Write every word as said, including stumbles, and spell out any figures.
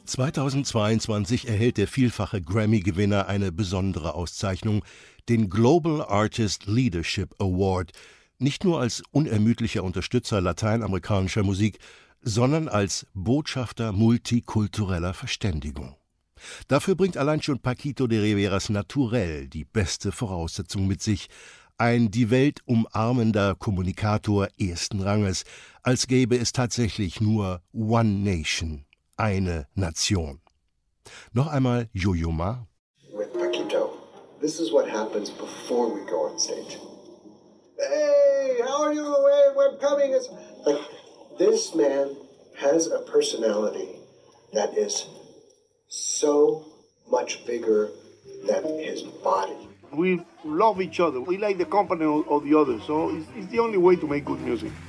zweitausendzweiundzwanzig erhält der vielfache Grammy-Gewinner eine besondere Auszeichnung, den Global Artist Leadership Award, nicht nur als unermüdlicher Unterstützer lateinamerikanischer Musik, sondern als Botschafter multikultureller Verständigung. Dafür bringt allein schon Paquito de Riveras Naturell die beste Voraussetzung mit sich, ein die Welt umarmender Kommunikator ersten Ranges, als gäbe es tatsächlich nur One Nation, eine Nation. Noch einmal Yo-Yo Ma. With Paquito, this is what happens before we go on stage. Hey, how are you? Hey, we're coming. It's like this man has a personality that is so much bigger than his body. We love each other. We like the company of, of the others, so it's, it's the only way to make good music.